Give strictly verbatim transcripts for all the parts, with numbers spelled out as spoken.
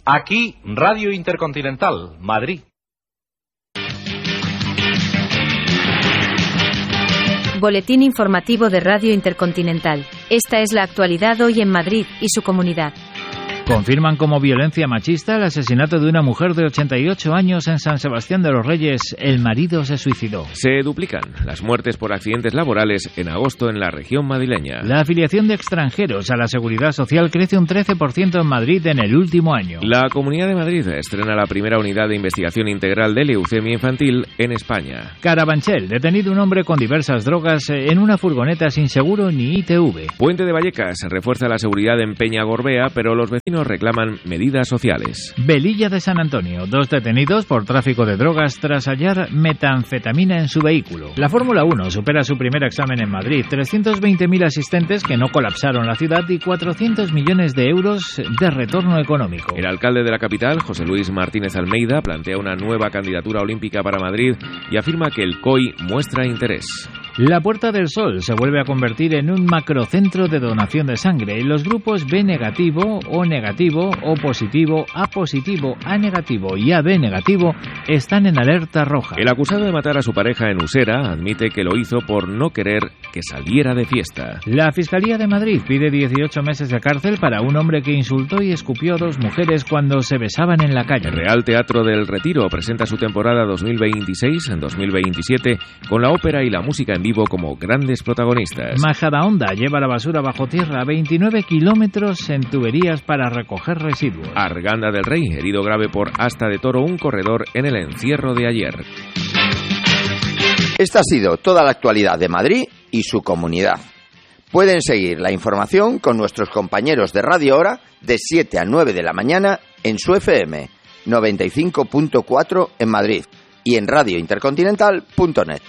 Aquí, Radio Intercontinental, Madrid. Boletín informativo de Radio Intercontinental. Esta es la actualidad hoy en Madrid y su comunidad. Confirman como violencia machista el asesinato de una mujer de ochenta y ocho años en San Sebastián de los Reyes. El marido se suicidó. Se duplican las muertes por accidentes laborales en agosto en la región madrileña. La afiliación de extranjeros a la Seguridad Social crece un trece por ciento en Madrid en el último año. La Comunidad de Madrid estrena la primera unidad de investigación integral de leucemia infantil en España. Carabanchel, detenido un hombre con diversas drogas en una furgoneta sin seguro ni I T V. Puente de Vallecas refuerza la seguridad en Peña Gorbea, pero los vecinos reclaman medidas sociales. Velilla de San Antonio, dos detenidos por tráfico de drogas tras hallar metanfetamina en su vehículo. La Fórmula uno supera su primer examen en Madrid, trescientos veinte mil asistentes que no colapsaron la ciudad y cuatrocientos millones de euros de retorno económico. El alcalde de la capital, José Luis Martínez Almeida, plantea una nueva candidatura olímpica para Madrid y afirma que el C O I muestra interés. La Puerta del Sol se vuelve a convertir en un macrocentro de donación de sangre y los grupos B negativo, O negativo, O positivo, A positivo, A negativo y A B negativo están en alerta roja. El acusado de matar a su pareja en Usera admite que lo hizo por no querer que saliera de fiesta. La Fiscalía de Madrid pide dieciocho meses de cárcel para un hombre que insultó y escupió a dos mujeres cuando se besaban en la calle. El Real Teatro del Retiro presenta su temporada dos mil veintiséis en dos mil veintisiete con la ópera y la música en vivo como grandes protagonistas. Majadahonda lleva la basura bajo tierra, veintinueve kilómetros en tuberías para recoger residuos. Arganda del Rey, herido grave por asta de toro un corredor en el encierro de ayer. Esta ha sido toda la actualidad de Madrid y su comunidad. Pueden seguir la información con nuestros compañeros de Radio Hora de siete a nueve de la mañana en su F M noventa y cinco punto cuatro en Madrid y en radio intercontinental punto net.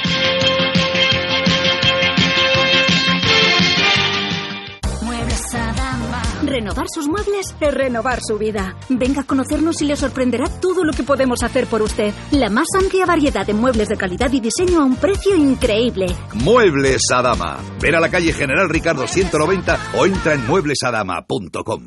Renovar sus muebles es renovar su vida. Venga a conocernos y le sorprenderá todo lo que podemos hacer por usted. La más amplia variedad de muebles de calidad y diseño a un precio increíble. Muebles Adama. Ven a la calle General Ricardo ciento noventa o entra en muebles adama punto com.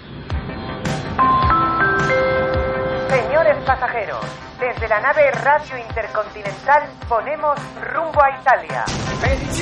Señores pasajeros, desde la nave Radio Intercontinental ponemos rumbo a Italia.